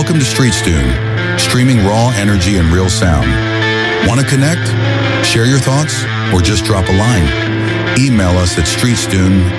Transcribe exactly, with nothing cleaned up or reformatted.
Welcome to StreetsTune, streaming raw energy and real sound. Want to connect? Share your thoughts? Or just drop a line? Email us at streetstune